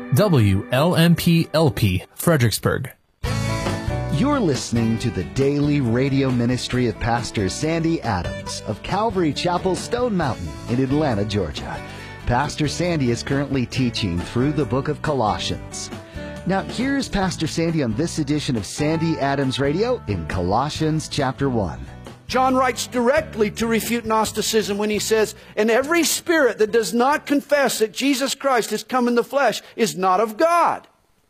WLMP-LP, Fredericksburg. You're listening to the daily radio ministry of Pastor Sandy Adams of Calvary Chapel, Stone Mountain in Atlanta, Georgia. Pastor Sandy is currently teaching through the book of Colossians. Now, here's Pastor Sandy on this edition of Sandy Adams Radio in Colossians chapter 1. John writes directly to refute Gnosticism when he says, "And every spirit that does not confess that Jesus Christ has come in the flesh is not of God."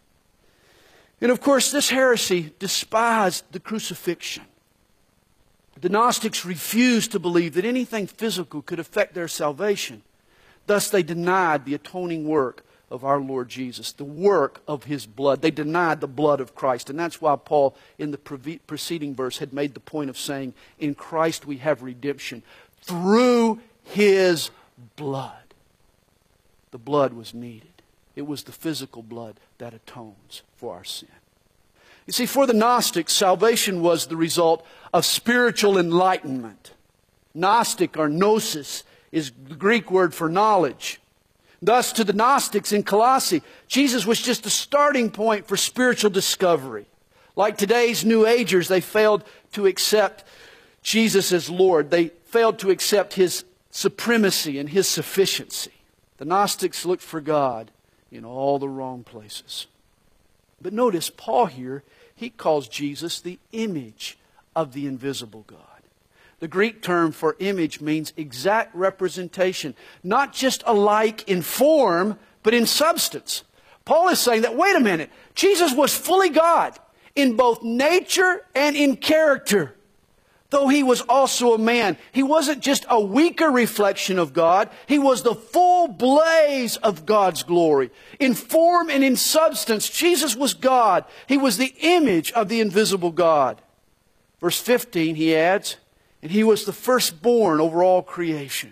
And of course, this heresy despised the crucifixion. The Gnostics refused to believe that anything physical could affect their salvation. Thus, they denied the atoning work of our Lord Jesus, the work of His blood. They denied the blood of Christ. And that's why Paul, in the preceding verse, had made the point of saying, in Christ we have redemption through His blood. The blood was needed. It was the physical blood that atones for our sin. You see, for the Gnostics, salvation was the result of spiritual enlightenment. Gnostic, or gnosis, is the Greek word for knowledge. Thus, to the Gnostics in Colossae, Jesus was just a starting point for spiritual discovery. Like today's New Agers, they failed to accept Jesus as Lord. They failed to accept His supremacy and His sufficiency. The Gnostics looked for God in all the wrong places. But notice, Paul here, he calls Jesus the image of the invisible God. The Greek term for image means exact representation, not just alike in form, but in substance. Paul is saying that, wait a minute, Jesus was fully God in both nature and in character. Though He was also a man, He wasn't just a weaker reflection of God. He was the full blaze of God's glory. In form and in substance, Jesus was God. He was the image of the invisible God. Verse 15, he adds, and He was the firstborn over all creation.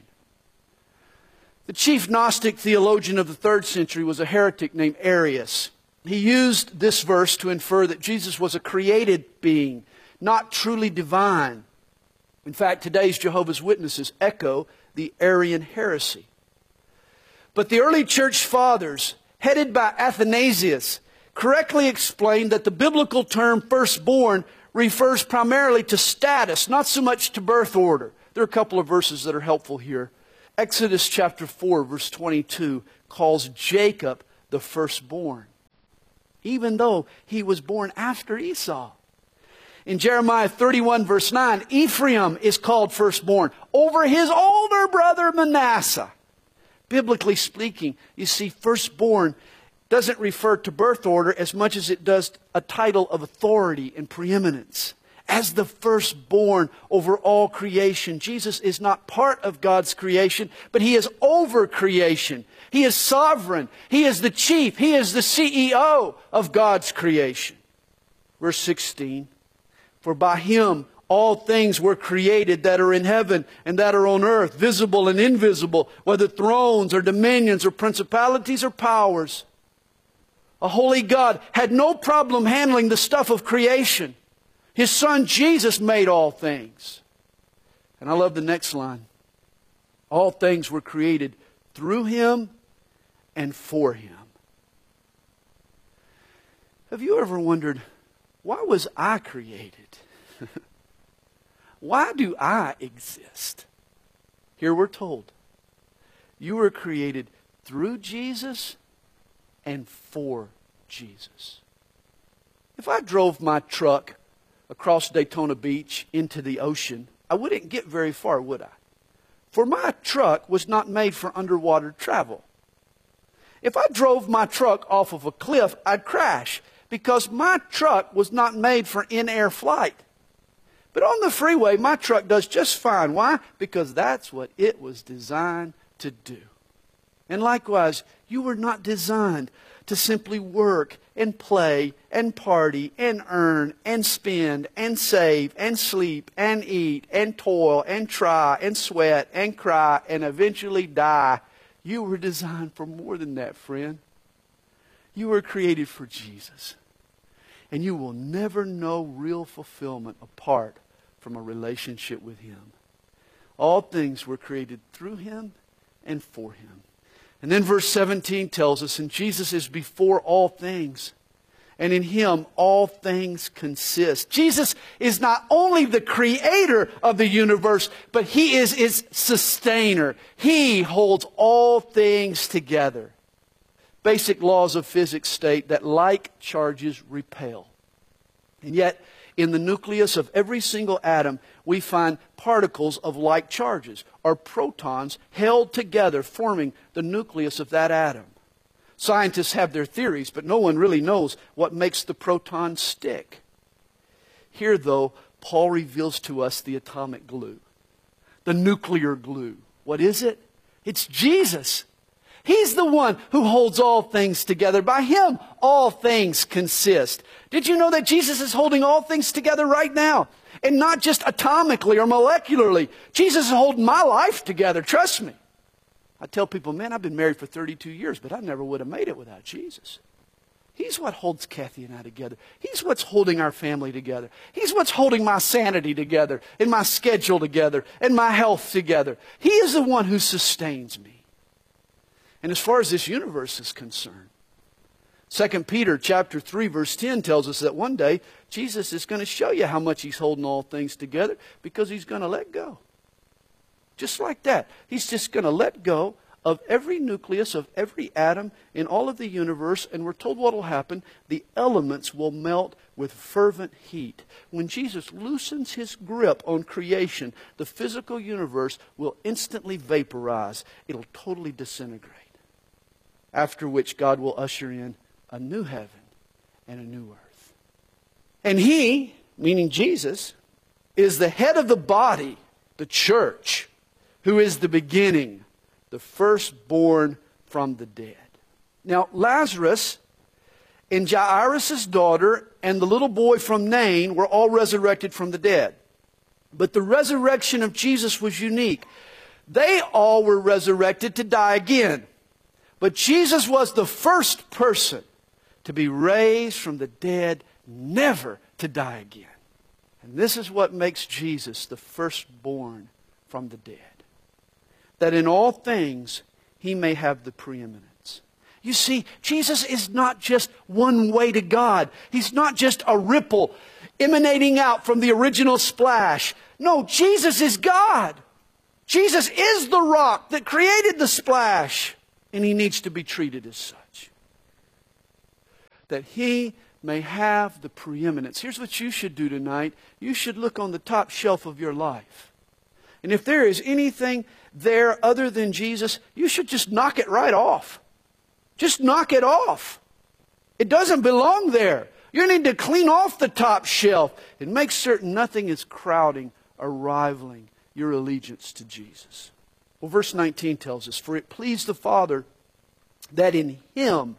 The chief Gnostic theologian of the 3rd century was a heretic named Arius. He used this verse to infer that Jesus was a created being, not truly divine. In fact, today's Jehovah's Witnesses echo the Arian heresy. But the early church fathers, headed by Athanasius, correctly explained that the biblical term firstborn refers primarily to status, not so much to birth order. There are a couple of verses that are helpful here. Exodus chapter 4, verse 22 calls Jacob the firstborn, even though he was born after Esau. In Jeremiah 31, verse 9, Ephraim is called firstborn over his older brother Manasseh. Biblically speaking, you see, firstborn doesn't refer to birth order as much as it does a title of authority and preeminence. As the firstborn over all creation, Jesus is not part of God's creation, but He is over creation. He is sovereign. He is the chief. He is the CEO of God's creation. Verse 16, for by Him all things were created that are in heaven and that are on earth, visible and invisible, whether thrones or dominions or principalities or powers. A holy God had no problem handling the stuff of creation. His Son Jesus made all things. And I love the next line. All things were created through Him and for Him. Have you ever wondered, why was I created? Why do I exist? Here we're told, you were created through Jesus and for Jesus. If I drove my truck across Daytona Beach into the ocean, I wouldn't get very far, would I? For my truck was not made for underwater travel. If I drove my truck off of a cliff, I'd crash because my truck was not made for in-air flight. But on the freeway, my truck does just fine. Why? Because that's what it was designed to do. And likewise, you were not designed to simply work and play and party and earn and spend and save and sleep and eat and toil and try and sweat and cry and eventually die. You were designed for more than that, friend. You were created for Jesus. And you will never know real fulfillment apart from a relationship with Him. All things were created through Him and for Him. And then verse 17 tells us, and Jesus is before all things, and in Him all things consist. Jesus is not only the creator of the universe, but He is its sustainer. He holds all things together. Basic laws of physics state that like charges repel. And yet, in the nucleus of every single atom, we find particles of like charges, or protons, held together, forming the nucleus of that atom. Scientists have their theories, but no one really knows what makes the proton stick. Here, though, Paul reveals to us the atomic glue, the nuclear glue. What is it? It's Jesus. He's the one who holds all things together. By Him, all things consist. Did you know that Jesus is holding all things together right now? And not just atomically or molecularly. Jesus is holding my life together. Trust me. I tell people, man, I've been married for 32 years, but I never would have made it without Jesus. He's what holds Kathy and I together. He's what's holding our family together. He's what's holding my sanity together, and my schedule together, and my health together. He is the one who sustains me. And as far as this universe is concerned, 2 Peter chapter 3 verse 10 tells us that one day Jesus is going to show you how much He's holding all things together, because He's going to let go. Just like that. He's just going to let go of every nucleus, of every atom in all of the universe, and we're told what will happen. The elements will melt with fervent heat. When Jesus loosens His grip on creation, the physical universe will instantly vaporize. It'll totally disintegrate. After which God will usher in a new heaven and a new earth. And He, meaning Jesus, is the head of the body, the church, who is the beginning, the firstborn from the dead. Now, Lazarus and Jairus' daughter and the little boy from Nain were all resurrected from the dead. But the resurrection of Jesus was unique. They all were resurrected to die again. But Jesus was the first person to be raised from the dead, never to die again. And this is what makes Jesus the firstborn from the dead. That in all things He may have the preeminence. You see, Jesus is not just one way to God. He's not just a ripple emanating out from the original splash. No, Jesus is God. Jesus is the rock that created the splash. And He needs to be treated as such. That He may have the preeminence. Here's what you should do tonight. You should look on the top shelf of your life. And if there is anything there other than Jesus, you should just knock it right off. Just knock it off. It doesn't belong there. You need to clean off the top shelf and make certain nothing is crowding or rivaling your allegiance to Jesus. Well, verse 19 tells us, for it pleased the Father that in Him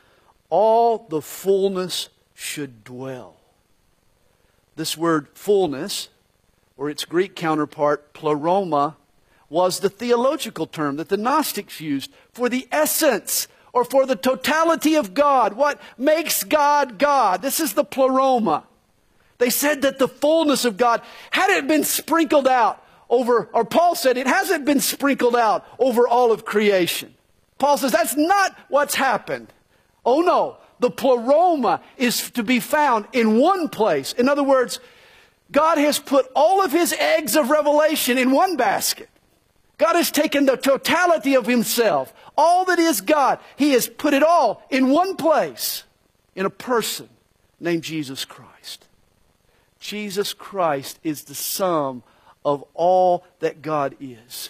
all the fullness should dwell. This word fullness, or its Greek counterpart, pleroma, was the theological term that the Gnostics used for the essence or for the totality of God. What makes God God? This is the pleroma. They said that the fullness of God, had it been sprinkled out over, or Paul said it hasn't been sprinkled out over all of creation. Paul says that's not what's happened. Oh no, the pleroma is to be found in one place. In other words, God has put all of His eggs of revelation in one basket. God has taken the totality of Himself, all that is God. He has put it all in one place, in a person named Jesus Christ. Jesus Christ is the sum of all that God is.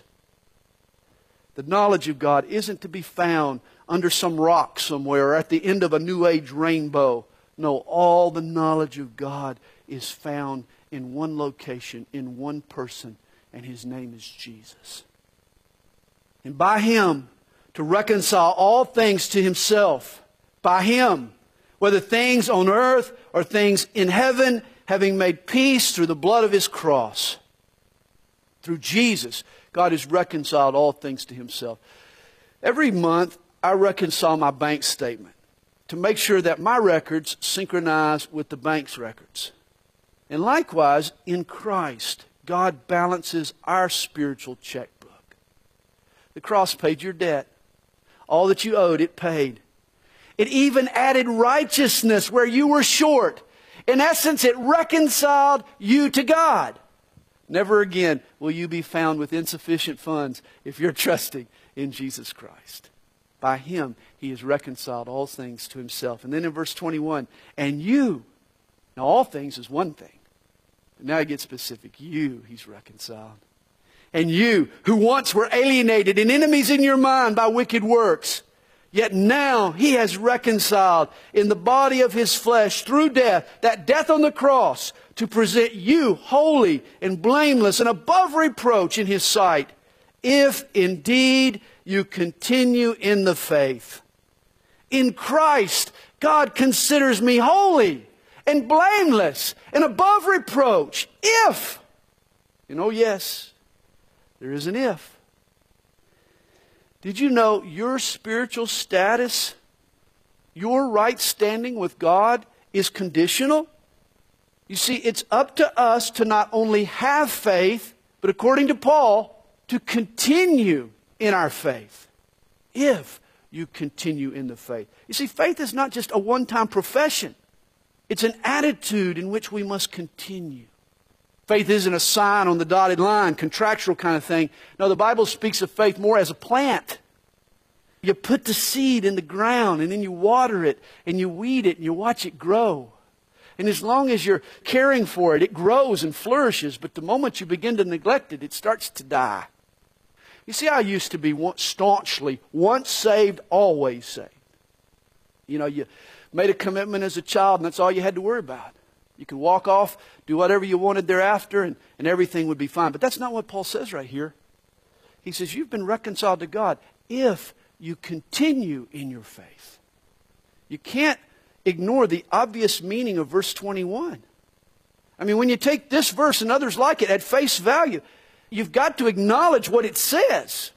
The knowledge of God isn't to be found under some rock somewhere or at the end of a New Age rainbow. No, all the knowledge of God is found in one location, in one person, and His name is Jesus. And by Him, to reconcile all things to Himself, by Him, whether things on earth or things in heaven, having made peace through the blood of His cross. Through Jesus, God has reconciled all things to Himself. Every month, I reconcile my bank statement to make sure that my records synchronize with the bank's records. And likewise, in Christ, God balances our spiritual checkbook. The cross paid your debt. All that you owed, it paid. It even added righteousness where you were short. In essence, it reconciled you to God. Never again will you be found with insufficient funds if you're trusting in Jesus Christ. By Him, He has reconciled all things to Himself. And then in verse 21, and you, now all things is one thing. But now He gets specific. You, He's reconciled. And you, who once were alienated and enemies in your mind by wicked works, yet now He has reconciled in the body of His flesh through death, that death on the cross, to present you holy and blameless and above reproach in His sight, if indeed you continue in the faith. In Christ, God considers me holy and blameless and above reproach. If, and oh yes, there is an if. Did you know your spiritual status, your right standing with God is conditional? You see, it's up to us to not only have faith, but according to Paul, to continue in our faith. If you continue in the faith. You see, faith is not just a one-time profession. It's an attitude in which we must continue. Faith isn't a sign on the dotted line, contractual kind of thing. No, the Bible speaks of faith more as a plant. You put the seed in the ground and then you water it and you weed it and you watch it grow. And as long as you're caring for it, it grows and flourishes. But the moment you begin to neglect it, it starts to die. You see, I used to be staunchly, once saved, always saved. You know, you made a commitment as a child and that's all you had to worry about. You could walk off, do whatever you wanted thereafter, and everything would be fine. But that's not what Paul says right here. He says, you've been reconciled to God if you continue in your faith. You can't ignore the obvious meaning of verse 21. I mean, when you take this verse and others like it at face value, you've got to acknowledge what it says.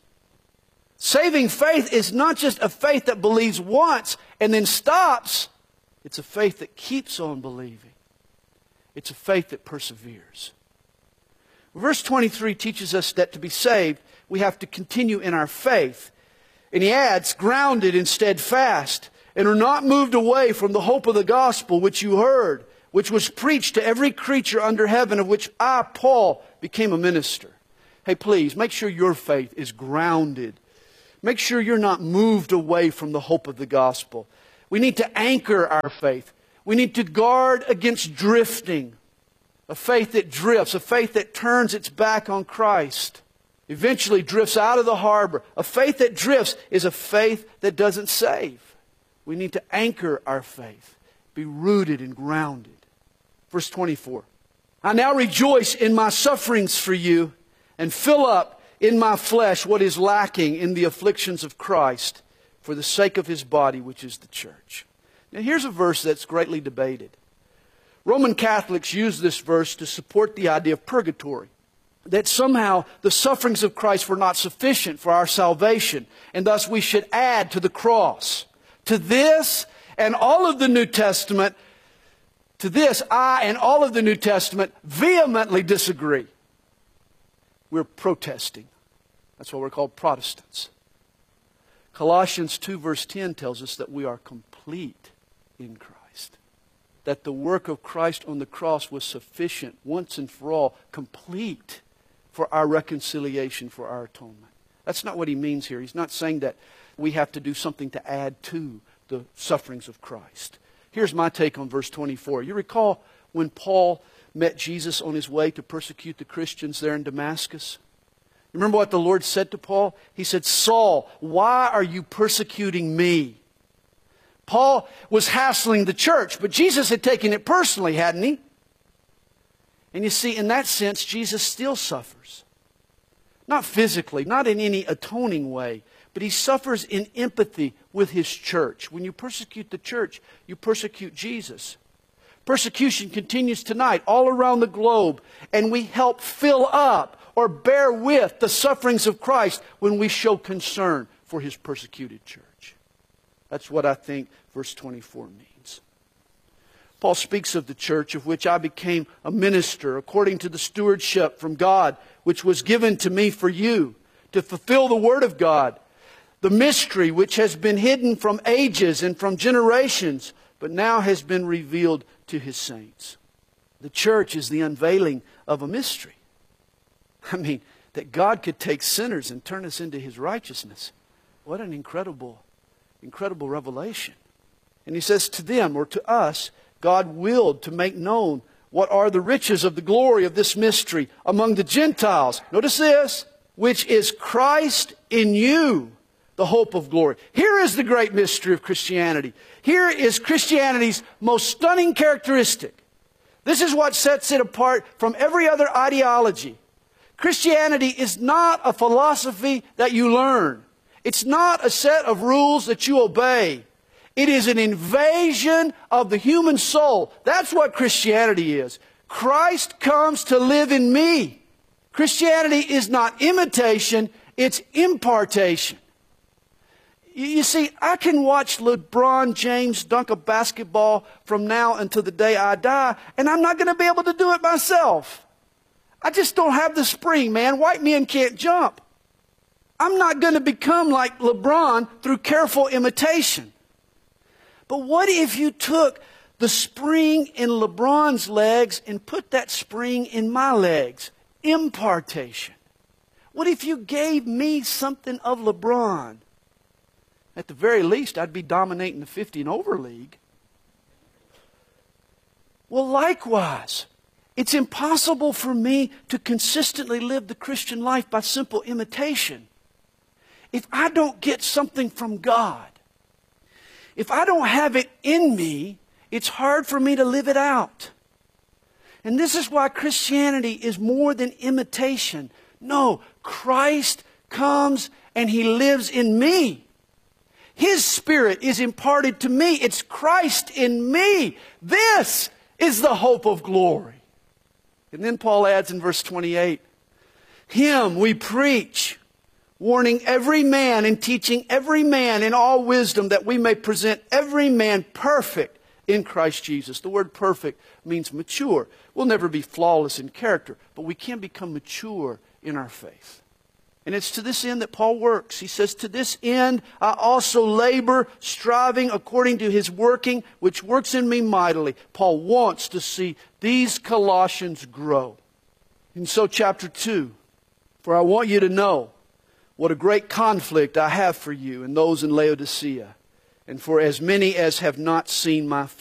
Saving faith is not just a faith that believes once and then stops. It's a faith that keeps on believing. It's a faith that perseveres. Verse 23 teaches us that to be saved, we have to continue in our faith. And he adds, grounded and steadfast, and are not moved away from the hope of the gospel which you heard, which was preached to every creature under heaven, of which I, Paul, became a minister. Hey, please, make sure your faith is grounded. Make sure you're not moved away from the hope of the gospel. We need to anchor our faith. We need to guard against drifting. A faith that drifts, a faith that turns its back on Christ, eventually drifts out of the harbor. A faith that drifts is a faith that doesn't save. We need to anchor our faith, be rooted and grounded. Verse 24, I now rejoice in my sufferings for you and fill up in my flesh what is lacking in the afflictions of Christ for the sake of His body, which is the church. Now here's a verse that's greatly debated. Roman Catholics use this verse to support the idea of purgatory, that somehow the sufferings of Christ were not sufficient for our salvation, and thus we should add to the cross. To this and all of the New Testament, to this I and all of the New Testament vehemently disagree. We're protesting. That's why we're called Protestants. Colossians 2 verse 10 tells us that we are complete in Christ. That the work of Christ on the cross was sufficient once and for all, complete for our reconciliation, for our atonement. That's not what he means here. He's not saying that we have to do something to add to the sufferings of Christ. Here's my take on verse 24. You recall when Paul met Jesus on his way to persecute the Christians there in Damascus? Remember what the Lord said to Paul? He said, Saul, why are you persecuting me? Paul was hassling the church, but Jesus had taken it personally, hadn't he? And you see, in that sense, Jesus still suffers. Not physically, not in any atoning way, but he suffers in empathy with his church. When you persecute the church, you persecute Jesus. Persecution continues tonight all around the globe, and we help fill up or bear with the sufferings of Christ when we show concern for His persecuted church. That's what I think verse 24 means. Paul speaks of the church of which I became a minister according to the stewardship from God which was given to me for you to fulfill the word of God, The mystery which has been hidden from ages and from generations, but now has been revealed to His saints. The church is the unveiling of a mystery. I mean, that God could take sinners and turn us into His righteousness. What an incredible, incredible revelation. And He says to them, or to us, God willed to make known what are the riches of the glory of this mystery among the Gentiles. Notice this, which is Christ in you, the hope of glory. Here is the great mystery of Christianity. Here is Christianity's most stunning characteristic. This is what sets it apart from every other ideology. Christianity is not a philosophy that you learn. It's not a set of rules that you obey. It is an invasion of the human soul. That's what Christianity is. Christ comes to live in me. Christianity is not imitation, it's impartation. You see, I can watch LeBron James dunk a basketball from now until the day I die, and I'm not going to be able to do it myself. I just don't have the spring, man. White men can't jump. I'm not going to become like LeBron through careful imitation. But what if you took the spring in LeBron's legs and put that spring in my legs? Impartation. What if you gave me something of LeBron? At the very least, I'd be dominating the 50 and over league. Well, likewise, it's impossible for me to consistently live the Christian life by simple imitation. If I don't get something from God, if I don't have it in me, it's hard for me to live it out. And this is why Christianity is more than imitation. No, Christ comes and He lives in me. His Spirit is imparted to me. It's Christ in me. This is the hope of glory. And then Paul adds in verse 28, Him we preach, warning every man and teaching every man in all wisdom, that we may present every man perfect in Christ Jesus. The word perfect means mature. We'll never be flawless in character, but we can become mature in our faith. And it's to this end that Paul works. He says, to this end I also labor, striving according to His working, which works in me mightily. Paul wants to see these Colossians grow. And so chapter 2, for I want you to know what a great conflict I have for you and those in Laodicea, and for as many as have not seen my